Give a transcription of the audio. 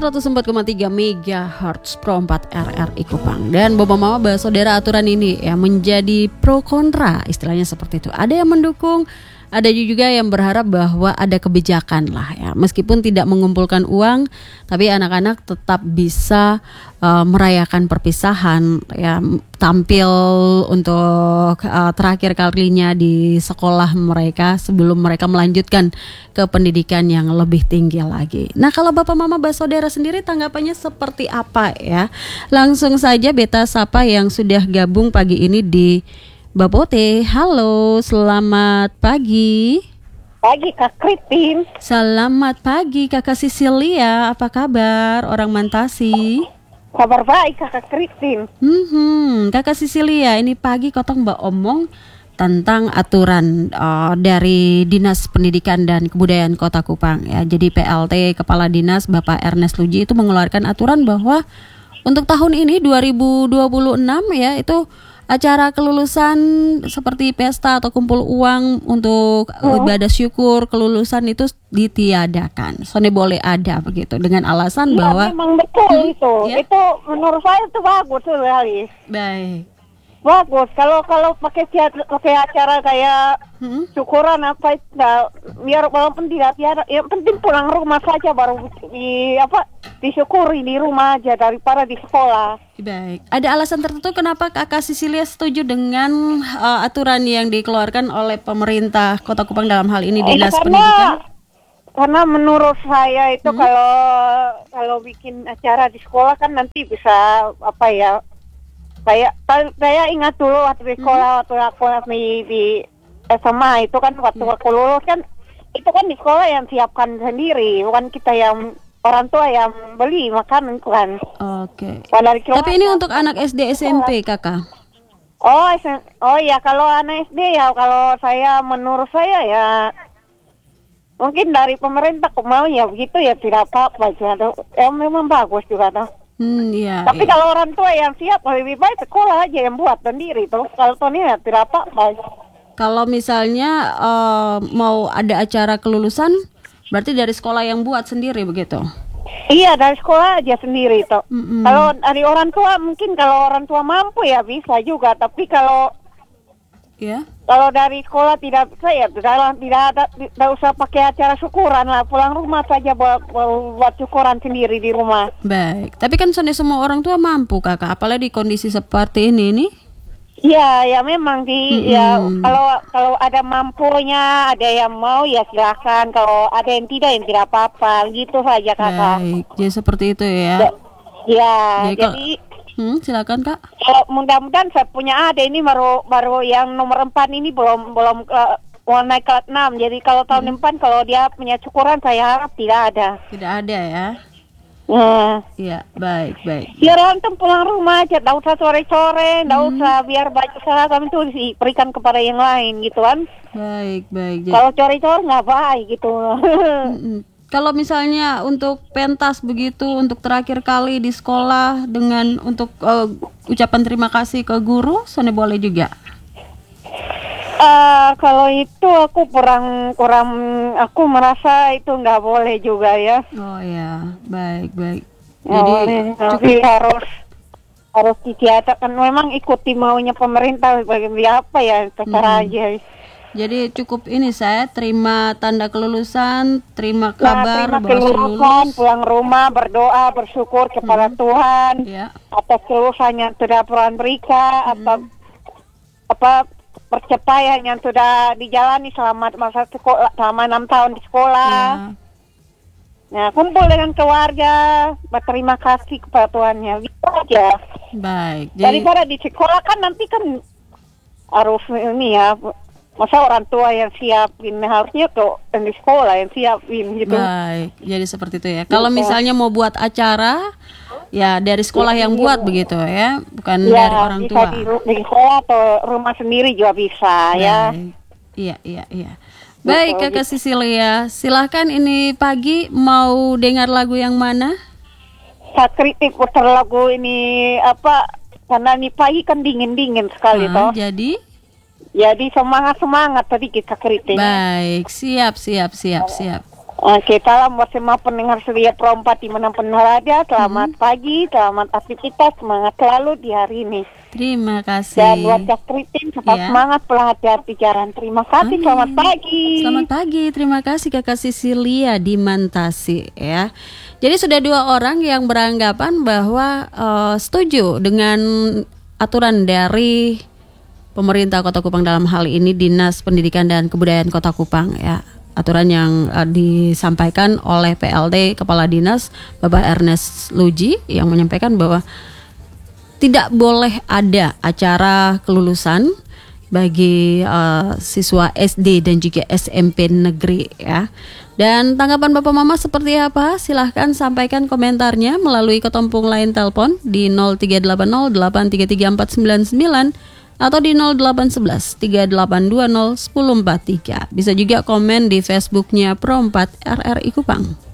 104,3 MHz Pro 4 RRI Kupang. Dan Bapak Mama bahas saudara aturan ini ya menjadi pro kontra, istilahnya seperti itu. Ada yang mendukung, ada juga yang berharap bahwa ada kebijakan lah ya. Meskipun tidak mengumpulkan uang, tapi anak-anak tetap bisa merayakan perpisahan ya, tampil untuk terakhir kalinya di sekolah mereka sebelum mereka melanjutkan ke pendidikan yang lebih tinggi lagi. Nah, kalau Bapak Mama bahas saudara sendiri tanggapannya seperti apa ya? Langsung saja beta sapa yang sudah gabung pagi ini di Babote. Halo, selamat pagi. Pagi Kak Kritin. Selamat pagi Kakak Sisilia, apa kabar orang Mantasi? Kabar baik Kakak Kritin. Kakak Sisilia, ini pagi kotong mbak omong tentang aturan dari Dinas Pendidikan dan Kebudayaan Kota Kupang ya. Jadi PLT Kepala Dinas Bapak Ernest Luji itu mengeluarkan aturan bahwa untuk tahun ini 2026 ya, itu acara kelulusan seperti pesta atau kumpul uang untuk ibadah syukur kelulusan itu ditiadakan. Soalnya boleh ada begitu dengan alasan bahwa memang betul itu. Ya? Itu menurut saya itu bagus sekali. Baik. Bagus kalau pakai acara kayak syukuran apa itu biar walaupun tidak tiada, yang penting pulang rumah saja baru disyukuri di rumah aja daripada di sekolah. Baik. Ada alasan tertentu kenapa Kakak Sisilia setuju dengan aturan yang dikeluarkan oleh pemerintah Kota Kupang dalam hal ini Dinas Pendidikan? Karena menurut saya itu kalau bikin acara di sekolah kan nanti bisa saya ingat dulu waktu di sekolah, waktu aku di SMA itu kan waktu aku lulus kan itu kan di sekolah yang siapkan sendiri, bukan kita yang orang tua yang beli makanan kan. Oke. Tapi ini untuk anak SD SMP Kakak. Oh ya, kalau anak SD ya kalau menurut saya ya mungkin dari pemerintah mau ya begitu ya tidak apa-apa aja. Ya memang bagus juga tuh. Iya. Tapi kalau orang tua yang siap lebih baik sekolah aja yang buat sendiri tuh. Kalau ini ya tidak apa-apa. Kalau misalnya mau ada acara kelulusan, berarti dari sekolah yang buat sendiri begitu? Iya, dari sekolah aja sendiri tuh. Kalau dari orang tua mungkin kalau orang tua mampu ya bisa juga. Tapi kalau kalau dari sekolah tidak bisa ya tidak usah pakai acara syukuran lah, pulang rumah saja buat syukuran sendiri di rumah. Baik, tapi kan semua orang tua mampu Kakak, apalagi di kondisi seperti ini nih. Ya memang ya kalau ada mampunya, ada yang mau ya silakan. Kalau ada yang tidak apa-apa, gitu saja Kakak. Baik, jadi seperti itu ya. Jadi silakan Kak. Mudah-mudahan saya punya adik ini baru yang nomor 4 ini belum naik kelas 6. Jadi kalau tahun depan kalau dia punya syukuran saya harap tidak ada. Tidak ada ya. Iya, baik. Biar langsung pulang rumah aja, tidak usah sore-sore, tidak usah biar baju seragam itu diberikan kepada yang lain gitu kan. Baik. Kalau sore-sore nggak baik gitu. Kalau misalnya untuk pentas begitu, untuk terakhir kali di sekolah dengan untuk ucapan terima kasih ke guru, soalnya boleh juga. Kalau itu aku kurang aku merasa itu nggak boleh juga ya. Oh ya, baik. Jadi harus ditiadakan. Memang ikuti maunya pemerintah bagi apa ya terserah aja. Jadi cukup ini saya terima tanda kelulusan, terima kabar bahwa lulus, pulang rumah berdoa bersyukur kepada Tuhan atas kelulusan yang sudah Tuhan berikan, percapaian yang sudah dijalani selama masa sekolah, selama 6 tahun di sekolah. Nah, kumpul dengan keluarga, berterima kasih kepada Tuhannya, gitu aja. Baik. Daripada di sekolah kan nanti kan harus ini ya. Masa orang tua yang siapin, harusnya tuh di sekolah yang siapin gitu. Baik, jadi seperti itu ya. Kalau misalnya mau buat acara, ya dari sekolah yang buat begitu ya, bukan dari orang tua. Bisa di sekolah atau rumah sendiri juga bisa. Baik. Ya. Iya. Baik Kakak Sisilia, silahkan ini pagi mau dengar lagu yang mana? Saya kritik putar lagu ini karena ini pagi kan dingin sekali toh. Jadi semangat tadi kita kritik. Baik, siap. Oke, salam buat semua pendengar Setia Pro 4 dimanapun berada. Selamat pagi, selamat aktivitas, semangat selalu di hari ini. Terima kasih. Dan buat Jakritin, tetap semangat belajar di jalan. Terima kasih, selamat pagi. Selamat pagi, terima kasih Kakak Sisilia di Mantasi ya. Jadi sudah 2 orang yang beranggapan bahwa setuju dengan aturan dari pemerintah Kota Kupang, dalam hal ini Dinas Pendidikan dan Kebudayaan Kota Kupang ya. Aturan yang disampaikan oleh PLT Kepala Dinas Bapak Ernest Luji yang menyampaikan bahwa tidak boleh ada acara kelulusan bagi siswa SD dan juga SMP negeri ya. Dan tanggapan Bapak Mama seperti apa? Silahkan sampaikan komentarnya melalui ketompung line telepon di 0380833499 atau di 0811 3820 1043. Bisa juga komen di Facebooknya Pro 4 RRI Kupang.